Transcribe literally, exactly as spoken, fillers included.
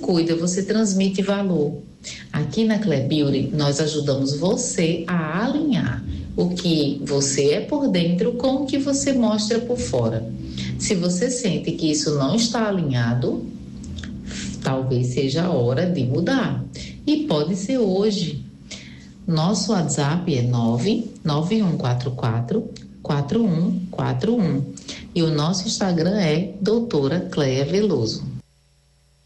cuida, você transmite valor. Aqui na Clear Beauty, nós ajudamos você a alinhar o que você é por dentro com o que você mostra por fora. Se você sente que isso não está alinhado, talvez seja a hora de mudar. E pode ser hoje. Nosso WhatsApp é nove nove um quatro quatro, quatro um quatro um e o nosso Instagram é doutora Cleia Veloso.